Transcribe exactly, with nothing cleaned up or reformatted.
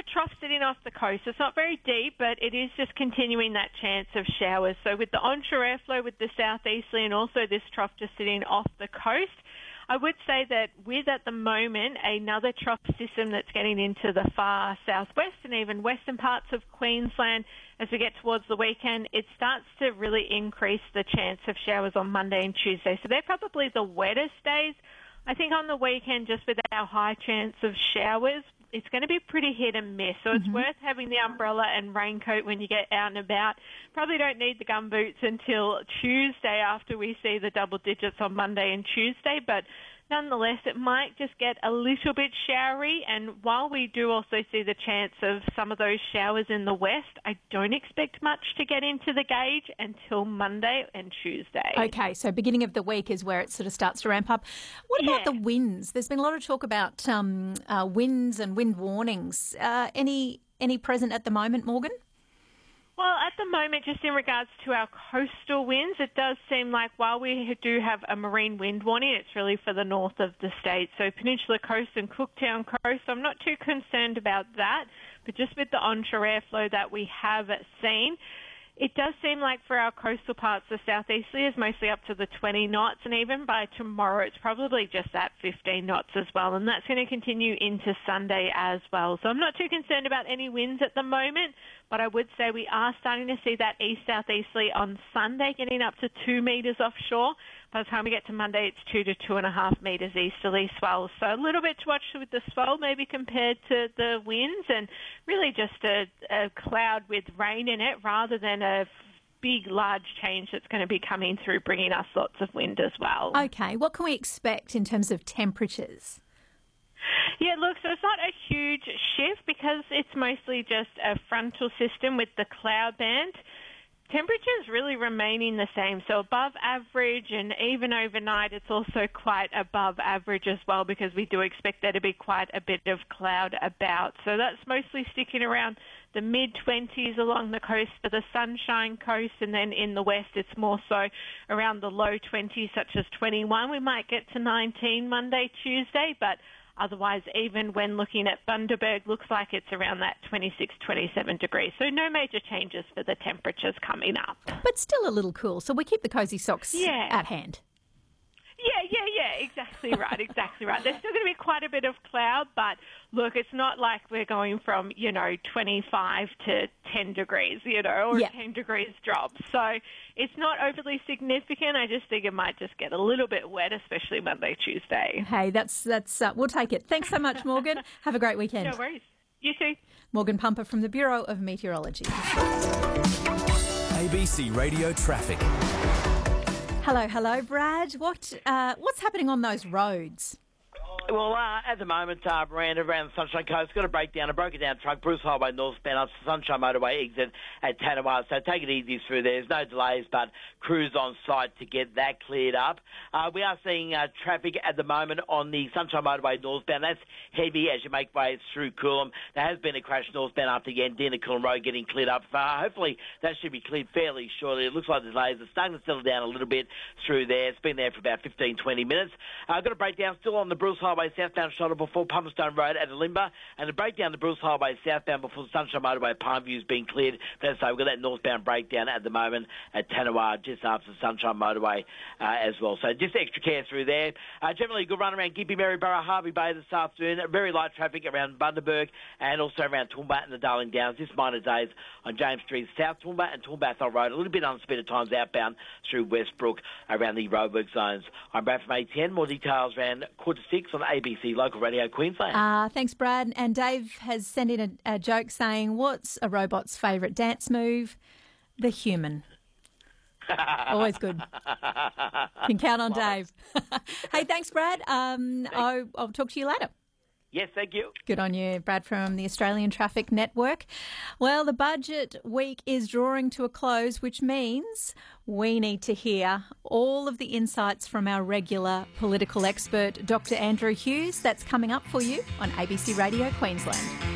trough sitting off the coast. It's not very deep, but it is just continuing that chance of showers. So with the onshore airflow, with the southeasterly, and also this trough just sitting off the coast, I would say that with, at the moment, another trough system that's getting into the far southwest and even western parts of Queensland, as we get towards the weekend, it starts to really increase the chance of showers on Monday and Tuesday. So they're probably the wettest days. I think on the weekend, just with our high chance of showers, it's going to be pretty hit and miss. So it's mm-hmm. worth having the umbrella and raincoat when you get out and about. Probably don't need the gum boots until Tuesday after we see the double digits on Monday and Tuesday, but nonetheless, it might just get a little bit showery, and while we do also see the chance of some of those showers in the west, I don't expect much to get into the gauge until Monday and Tuesday. Okay, so beginning of the week is where it sort of starts to ramp up. What about yeah. the winds? There's been a lot of talk about um, uh, winds and wind warnings. Uh, any any present at the moment, Morgan? Well, at the moment, just in regards to our coastal winds, it does seem like while we do have a marine wind warning, it's really for the north of the state. So Peninsula Coast and Cooktown Coast, I'm not too concerned about that. But just with the onshore airflow that we have seen, it does seem like for our coastal parts, the southeasterly is mostly up to the twenty knots, and even by tomorrow, it's probably just at fifteen knots as well, and that's going to continue into Sunday as well. So I'm not too concerned about any winds at the moment, but I would say we are starting to see that east-southeasterly on Sunday getting up to two metres offshore. By the time we get to Monday, it's two to two and a half metres easterly swells. So a little bit to watch with the swell, maybe compared to the winds, and really just a, a cloud with rain in it rather than a big, large change that's going to be coming through, bringing us lots of wind as well. Okay, what can we expect in terms of temperatures? Yeah, look, so it's not a huge shift because it's mostly just a frontal system with the cloud band. Temperatures really remaining the same, so above average, and even overnight it's also quite above average as well because we do expect there to be quite a bit of cloud about. So that's mostly sticking around the mid-twenties along the coast for the Sunshine Coast, and then in the west it's more so around the low twenties, such as twenty-one. We might get to nineteen Monday, Tuesday, but otherwise, even when looking at Bundaberg, looks like it's around that twenty-six, twenty-seven degrees. So no major changes for the temperatures coming up. But still a little cool, so we keep the cosy socks yeah. at hand. Yeah, yeah, yeah, exactly right, exactly right. There's still going to be quite a bit of cloud, but look, it's not like we're going from, you know, twenty-five to ten degrees, you know, or yeah. ten degrees drop. So it's not overly significant. I just think it might just get a little bit wet, especially Monday, Tuesday. Hey, that's, that's uh, we'll take it. Thanks so much, Morgan. Have a great weekend. No worries. You too. Morgan Pumper from the Bureau of Meteorology. A B C Radio Traffic. Hello, hello, Brad. What uh, what's happening on those roads? Well, uh, at the moment, uh, Miranda around the Sunshine Coast got a breakdown, a broken down truck, Bruce Highway northbound up to Sunshine Motorway exit at Tanawa. So take it easy through there. There's no delays, but crews on site to get that cleared up. Uh, we are seeing uh, traffic at the moment on the Sunshine Motorway northbound. That's heavy as you make way through Coolum. There has been a crash northbound after the Yandina Coolum Road getting cleared up. Uh, hopefully that should be cleared fairly shortly. It looks like the delays are starting to settle down a little bit through there. It's been there for about fifteen, twenty minutes. I've uh, got a breakdown still on the Bruce Highway southbound shoulder before Pumpstone Road at Alimba, and the breakdown to Bruce Highway southbound before the Sunshine Motorway at Palmview is being cleared. That's so we've got that northbound breakdown at the moment at Tanawa just after the Sunshine Motorway uh, as well. So just extra care through there. Uh, generally a good run around Gympie, Maryborough, Harvey Bay this afternoon. Very light traffic around Bundaberg and also around Toowoomba and the Darling Downs. This minor days on James Street, South Toowoomba and Toowoomba Athol Road. A little bit unspeed at times outbound through Westbrook around the roadwork zones. I'm Brad from A T N. More details around quarter to six on A B C Local Radio Queensland. Uh, thanks, Brad. And Dave has sent in a, a joke saying, what's a robot's favourite dance move? The human. Always good. You can count on Dave. Hey, thanks, Brad. Um, thanks. I'll, I'll talk to you later. Yes, thank you. Good on you, Brad from the Australian Traffic Network. Well, the budget week is drawing to a close, which means we need to hear all of the insights from our regular political expert, Doctor Andrew Hughes. That's coming up for you on A B C Radio Queensland.